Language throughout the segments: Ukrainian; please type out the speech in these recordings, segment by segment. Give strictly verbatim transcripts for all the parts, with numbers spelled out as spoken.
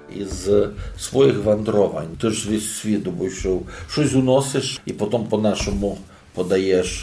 із своїх вандровань. Ти ж весь світ обійшов. Щось уносиш і потім по-нашому подаєш.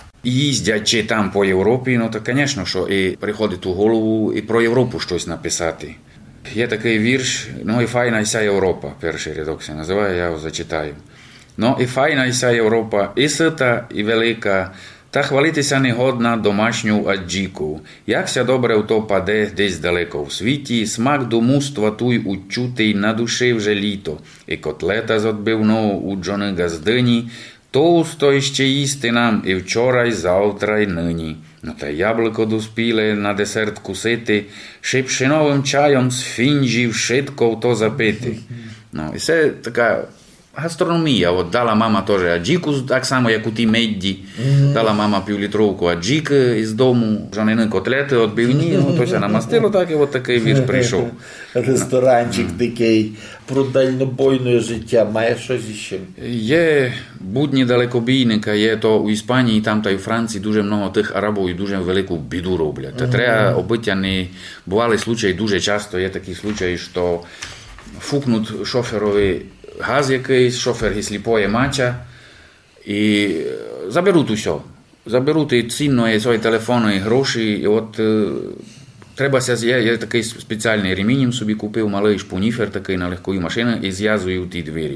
Їздячи там по Європі, ну то, звісно, що і приходить у голову і про Європу щось написати. Є такий вірш, ну і файна і ся Європа, перший рядок се називає, я його зачитаю. Ну і файна і ся Європа, і сита, і велика, та хвалитися не годна домашню аджіку. Якся добре в то паде десь далеко в світі, смак домуства туй учутий на душі вже літо, і котлета з отбивного у Джони Газдині, товсто іще їсти нам і вчора, і завтра, і нині. Ну та яблуко доспіле на десерт кусити, ще пшеновим чаєм з фінджів шитко в то запити. Ну, і це така гастрономія. От дала мама теж аджіку, так само, як у тій медді. Mm-hmm. Дала мама півлітровку аджіки із дому, жонини котлети відбивні, ну, то ся намастило, так і от такий вірш прийшов. Ресторанчик mm-hmm. такий про дальнобойне життя. Має щось іще? Є будні далекобійника, є то у Іспанії, там та й у Франції дуже много тих арабів і дуже велику біду роблять. Mm-hmm. Треба обитяни, бували случаї, дуже часто є такі случаї, що фукнуть шоферові газ якийсь, шофер і сліпоє мача, і заберуть усе. Заберуть і цінної свої телефони, і гроші, і от е, треба, я, я такий спеціальний ремінь собі купив, малий шпуніфер такий на легкої машини, і зв'язую ті двері.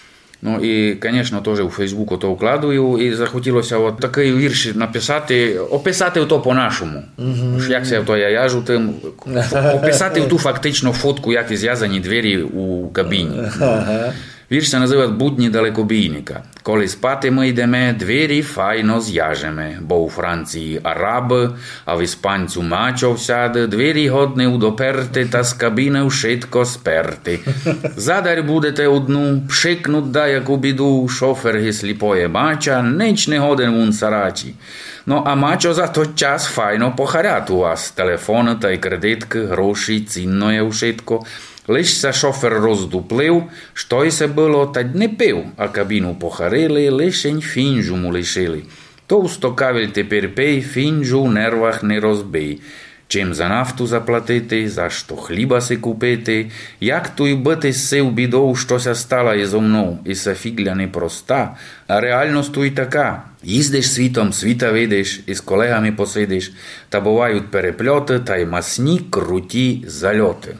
Ну і, звісно, теж у Фейсбуку то вкладую, і захотілося от такий вірш написати, описати то по-нашому. Mm-hmm. Як це то я яжу тим, описати ту фактично фотку, як і зв'язані двері у кабіні. Mm-hmm. Вірш се називає «Будні далекобійника». Коли спати ми йдемо, двері файно зв'яжеме, бо у Франції араб, а в іспанцю мачо всяде, двері годне удоперти, та з кабіни шитко сперти. Задар будете одну, пшикнуть да яку біду, шофер гі сліпоє мача, ніч не годен вун сарачі. Ну, а мачо за той час файно похарят у вас, телефони та й кредитки, гроші, цінноє ушитко. Лиш се шофер роздуплив, що й се було, та не пив, а кабіну похарили, лишень фінжу му лишили. Товсто кавель тепер пей, фінжу в нервах не розбий. Чим за нафту заплатити, за що хліба си купити, як то й бити сив бідов, що ся стала і зо мною, і се фігля непроста, а реальність то й така. Їздиш світом, світа видиш, і з колегами посидиш, та бувають перепльоти, та й масні круті зальоти.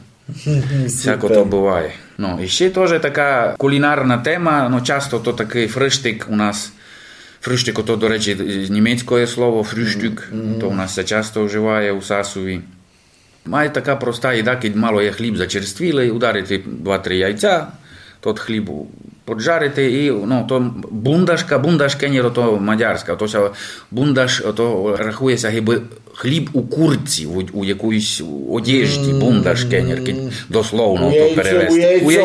Всяко то буває. Ну, і ще теж така кулінарна тема, ну, часто то такий фриштик у нас, фриштик, то, до речі, німецьке слово, фрühstück, mm-hmm. то у нас це часто вживає у Сасові. Має така проста їда, коли мало є хліб зачерствілий, ударити два-три яйця, тот хліб поджарити, і, ну, то бундашка, бундашкенєр, то мадярська, то ся бундаш, то рахується гиби хліб у курці, у, у якоїсь одежді, бундашкенєр, дословно то перевести. У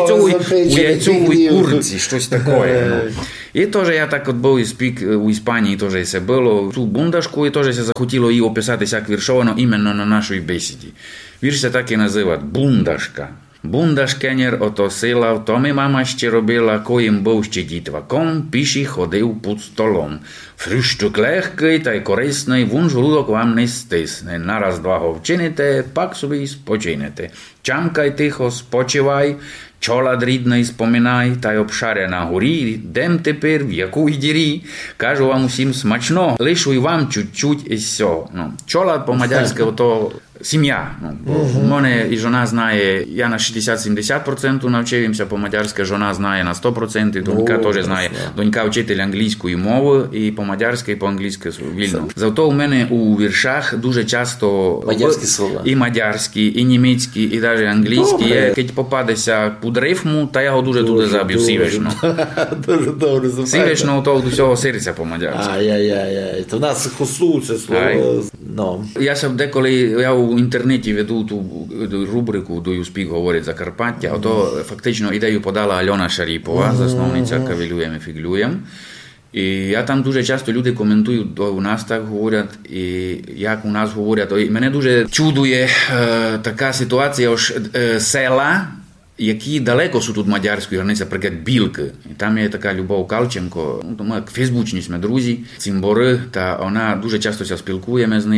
яйцовій курці, щось таке. Ну. І теж я так от був і спік у Іспанії, теж це було цю бундашку, і теж захотіло її описати як віршовано іменно на нашій бесіді. Вірш це так і називає «Бундашка». Бундашкенєр ото сила, то ми мама ще робила, коїм був ще дітваком, піші ходив під столом. Фрühstück легкий та й корисний, вун жлудок вам не стисне. Нараз-два го вчините, пак собі спочинете. Чамкай тихо, спочивай, чолад рідний споминай, та й обшаря на горі, дем тепер в яку дірі. Кажу вам усім смачно, лишу й вам чуть-чуть із сього. Ну, чолад по-мадярськи ото сім'я. Ну, uh-huh. Мене і жона знає, я на шістдесят-сімдесят відсотків навчився по-мадярськи, жона знає на сто відсотків, донька uh-huh. теж знає. Донька вчитель англійської мови, і по-мадярськи, і по-англійськи вільно. Зато у мене у віршах дуже часто мадярські слова. І мадярські, і німецькі, і навіть англійські. Є. Коли попадеться під рифму, та я його дуже туди заб'ю, сівешно. Дуже добре запам'ятав. Сівешно то від усього серця по-мадярськи. Ай-яй-яй, то в нас хосу це слово. No. Я ще деколи, я у інтернеті веду ту рубрику «Do you speak» говорить Закарпаття, mm-hmm. ото фактично ідею подала Альона Шаріпова, mm-hmm. засновниця «Кавелюєм і фіглюєм». І я там дуже часто люди коментують, то у нас так говорять, і як у нас говорять. І мене дуже чудує е, така ситуація, ось е, села, які далеко sú тут мадярської границі, наприклад, Білки. І там є така Любов Калченко, ну, ми фейсбучні ми друзі, Цимбори, та вона дуже часто ся спілкуємо з нею.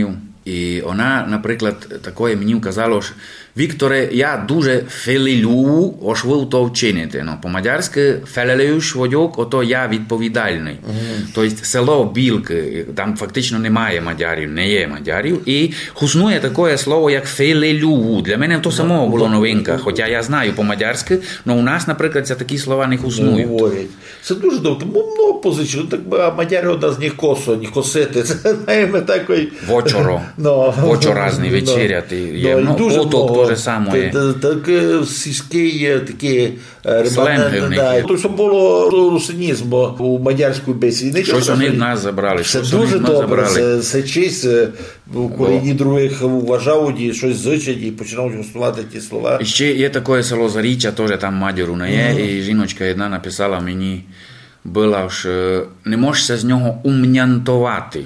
І вона, наприклад, такое мені вказала, що Вікторе, я дуже фелелю, ось ви то вчините. Ну, по-мадярськи фелелюш водьок, ото я відповідальний. Mm-hmm. Тобто село Білки, там фактично немає мадярів, не є мадярів. І хуснує таке слово, як фелелю. Для мене то самого було новинка, хоча я знаю по-мадярськи, але у нас, наприклад, це такі слова не хуснують. Говорять. Це дуже добре. Много позичено, так а мадяри у нас ні косо, ні косити. Це маємо такий... Вочоро. No. Вочоразний вечеряти. Є. No. Ну, поток то же саме є. Так сільський такий... Сленгівний. То, що було русинізм у мадярській бесіді. Щось вони в нас забрали. Це дуже добре. Це, це честь. У корінні других вважають і щось зичать і починають гостувати ті слова. І ще є таке село Заріччя, теж там мадяру не є. Mm-hmm. І жіночка одна написала мені, була ж, не можешся з нього умнянтувати.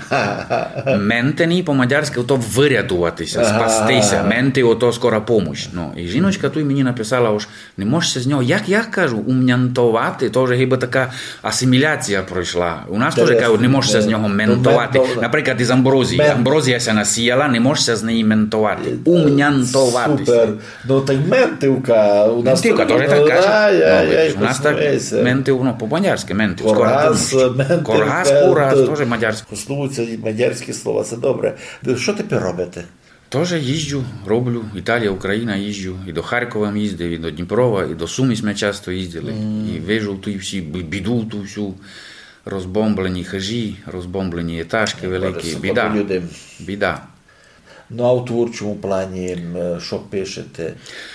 Ментені по-мадярськи ото вирятуватися, спастися. Менти ото скора помощь. Ну, і жіночка тут мені написала, що не можешся з нього, як я кажу, умнянтувати, то вже гіба така асиміляція пройшла. У нас теж кажуть, не можешся з нього ментувати. Наприклад, із амброзії. Амброзія ся насіяла, не можешся з неї ментувати. Умнянтувати. Супер. Ну, так ментивка. Ментивка, теж так каже. У нас так ментив, ну, по-мадярськи. Коргас, ментив, Коргас, Курас, теж мадярське. Основуються і мадярські слова, це добре. Що тепер робите? Теж їжджу, роблю. Італія, Україна їжджу. І до Харкова їздив, і до Дніпрова, і до Сумісь ми часто їздили. Mm. І вижу ту всі біду, ту всю розбомблені хижі, розбомблені етажки великі. Біда. Біда. Ну, а у творчому плані що пишете?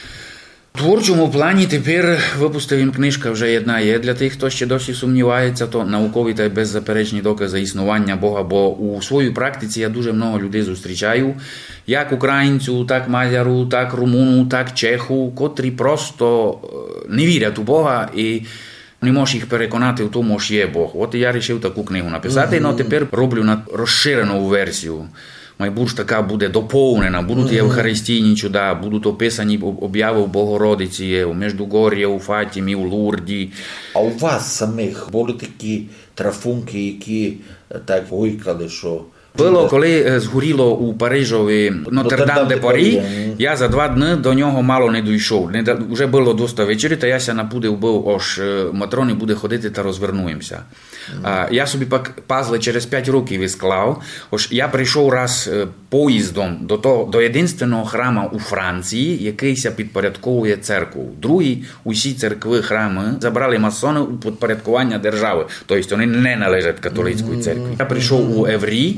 В творчому плані тепер випустив їм книжка вже одна є для тих, хто ще досі сумнівається, то наукові та беззаперечні докази існування Бога, бо у своїй практиці я дуже много людей зустрічаю, як українцю, так мадяру, так румуну, так чеху, котрі просто не вірять у Бога і не можеш їх переконати в тому, що є Бог. От я вирішив таку книгу написати, але mm-hmm. тепер роблю на розширену версію. Майбуж така буде доповнена, будуть євхаристійні чуда, будуть описані обяви в Богородиці, у Междугор'ї, у Фатімі, у Лурді. А у вас самих були такі трафунки, які так гойкали, що... Було, коли згоріло у Парижові Нотр-Дам-де-Парі, я за два дні до нього мало не дійшов. Вже було досить вечері, та я ся напудив був, ось Матрони буде ходити та розвернуємося. Mm. Я собі пазли через п'ять років склав. Ось я прийшов раз поїздом до того, до єдиного храма у Франції, який ся підпорядковує церкву. Другі усі церкви, храми забрали масони у підпорядкування держави. Тобто вони не належать католицької церкві. Я прийшов у Еврі,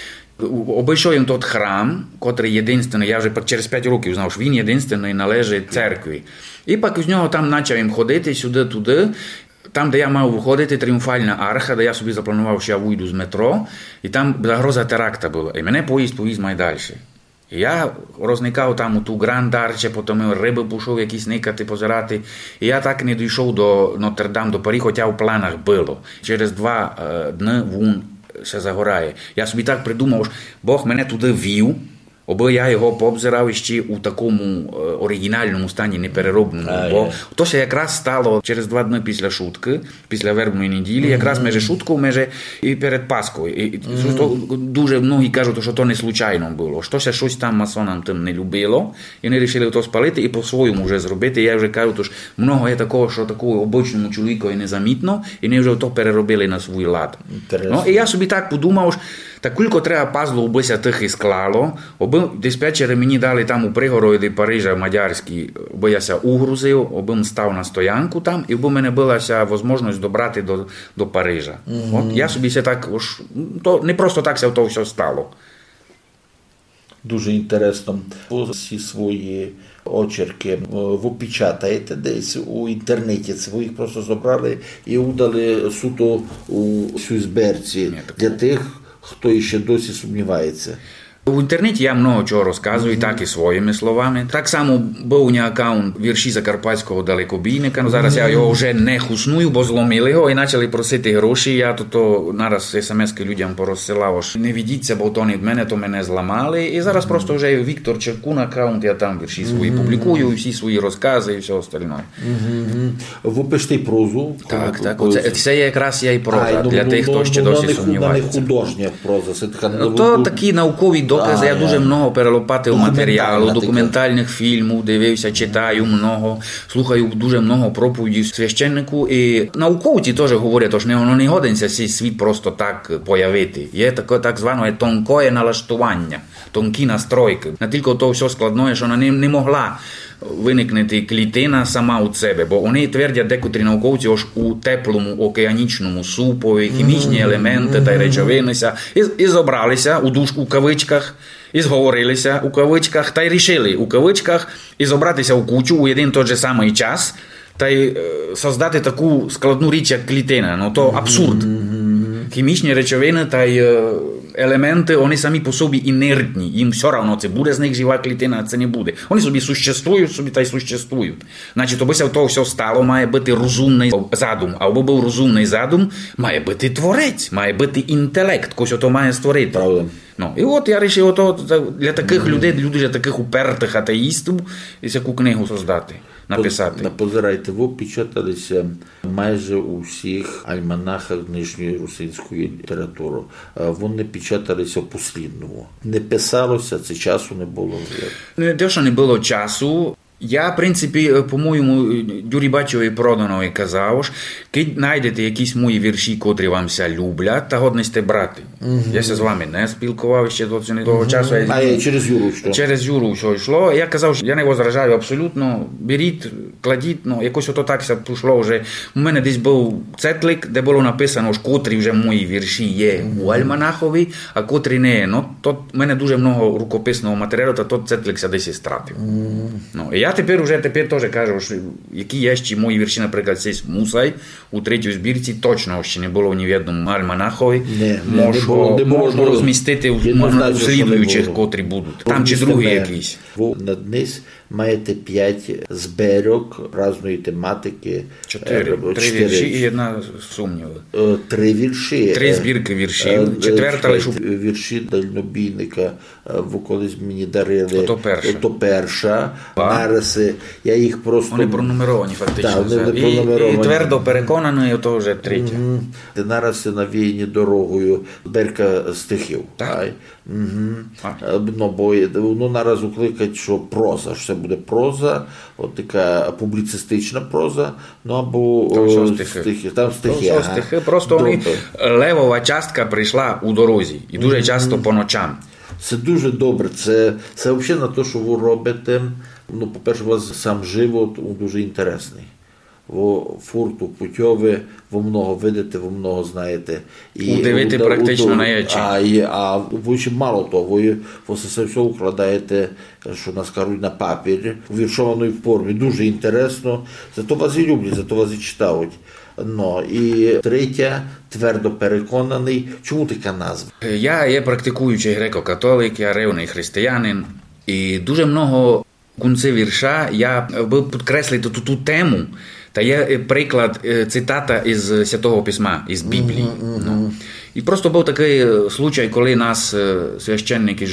обійшов їм тот храм, котрий єдиний, я вже через п'ять років знав, що він єдиний належить церкві. І пак з нього там почав їм ходити сюди-туди. Там, де я мав виходити, тріумфальна арха, де я собі запланував, що я вийду з метро, і там загроза теракта була. І мене поїзд повіз май далі. І я розникав там у ту Гранд-Арче, потім риби пішов якісь никати, позирати. І я так не дійшов до Нотр-Дам, до Парі, хоча в планах було. Через два е, дні він ще загорає. Я собі так придумав, що Бог мене туди вів, аби я його пообзирав ще у такому оригінальному стані, непереробному. А, бо то ще якраз стало через два дні після шутки, після вербної неділі, mm-hmm. якраз меже шуткою, меже і перед Паскою. І mm-hmm. то, дуже многі кажуть, що то не случайно було. Що ще щось там масонам тим не любило, і вони вирішили то спалити і по-своєму вже зробити. Я вже кажу, що много є такого, що такого обичному чоловікові незамітно, і вони вже то переробили на свій лад. Ну, і я собі так подумав, що так кілько треба пазлу обися тих і склало, аби диспетчери мені дали там у пригороді Парижа мадярській, аби я ся угрузив, аби став на стоянку там, і аби мене була ся можливість добрати до, до Парижа. Mm-hmm. От я собі ся так, ось, то не просто так ся то все стало. Дуже інтересно. Всі свої очерки ви печатаєте десь у інтернеті, це ви їх просто забрали і удали суто у Сюзберці для тих, хто ще досі сумнівається. В інтернеті я много чого розказую, mm-hmm. так і своїми словами. Так само був у мене аккаунт вірші закарпатського далекобійника, но зараз mm-hmm. я його вже не хусную, бо зломили його і почали просити гроші. Я то, то нараз смс-ки людям порозсилав, що не ведіться, бо то не від мене, то мене зламали. І зараз mm-hmm. просто вже Віктор Черкун аккаунт, я там вірші свої mm-hmm. публікую, всі свої розкази і все остальне. Mm-hmm. Ви пишете прозу? Так, так. Оце, це якраз я і проза, а, для ну, тих, хто ну, ще ну, досі сумнівається. Не художня проза, це така... То такі наукові докази, а, я дуже я. много перелопатив матеріалу, Документальна документальних фільмів, дивився, читаю много, слухаю дуже много проповідей священнику. І науковці теж говорять, що воно не годиться цей світ просто так появити. Є таке так зване тонкое налаштування, тонкі настройки. Не тільки то все складне, що вона не, не могла виникнути клітина сама у себе, бо вони твердять декотрі науковці, ось у теплому океанічному супові хімічні елементи та й речовинися і, і зобралися у душ у кавичках, і зговорилися у кавичках, та й рішили у кавичках і зобратися у кучу у один той же самий час, та й е, создати таку складну річ, як клітина. Ну, то абсурд. Хімічні речовини та й е, елементи, вони самі по собі інертні. Їм все одно, це буде з них жива клітина, а це не буде. Вони собі существують, собі та й существують. Значить, аби з того все стало, має бути розумний задум. А аби був розумний задум, має бути творець, має бути інтелект, когось ото має створити. Правда. Ну, і от я вирішив ото для таких mm-hmm. людей, для таких упертих атеїстів, яку книгу создати, написати. Позирайте, ви печаталися майже у всіх альманахах нижньої русинської літератури. Вони печаталися послідново. Не писалося, це часу не було. Не те, що не було часу. Я, в принципі, по-моєму, Юрій Бачові Проданові казав, коли знайдете якісь мої вірші, котрі вам ся люблять, та годності брати. Uh-huh. Я ся з вами не спілкував ще до цього uh-huh. часу. А я через Юру що? Через Юру все йшло. Я казав, що я не возражаю абсолютно. Беріть, кладіть, ну, якось ото так ся пішло вже. У мене десь був цетлик, де було написано, що котрі вже мої вірші є uh-huh. у альманахові, а котрі не. Ну, то в мене дуже много рукописного матеріалу, та тот цетлик ся десь і стратив. Uh-huh. Ну, і я тепер вже тепер теж кажу, що які є ще мої вірші, наприклад, цей Мусай у третій збірці, точно ще не було ні в одному альманахові. Не, Мож, не було, не було, можна розмістити у, у слідуючих, котрі будуть. Там чи другі якісь. Ви на дниз маєте п'ять збірок різної тематики. Чотири. Три вірші і одна сумніва. Три вірші. Три збірки віршів. Четверта лише. Вірші дальнобійника ви колись мені дарили. Ото перша. Ото перша. Нариси. Я їх просто... Вони пронумеровані фактично. Так, вони пронумеровані. І, і твердо переконаний, і то вже третя. Mm-hmm. Нариси навіяні дорогою. Збірка стихів. Так. Mm-hmm. Ну, бо ну, нараз укликать, що проза, що це буде проза, от така публіцистична проза, ну або там все стихи. стихи. Там стихи, ага. стихи. Просто вони, левова частка прийшла у дорозі, і дуже mm-hmm. часто по ночам. Це дуже добре, це, це взагалі на те, що ви робите, ну, по-перше, у вас сам живот дуже інтересний. Ви фурту путьові, ви много видите, ви много знаєте. І удивити у, практично у, на ячі. А, а ви ще мало того, ви, ви все все укладаєте, що нас кажуть, на папір, у віршованій формі. Дуже інтересно. Зато вас і люблять, зато вас і читають. Ну, і третя, твердо переконаний. Чому така назва? Я є практикуючий греко-католик, я ревний християнин. І дуже много в кінці вірша я би підкреслити ту, ту тему. Та є приклад, цитата із Святого Письма, із Біблії. Mm-hmm, mm-hmm. Ну. І просто був такий случай, коли нас священники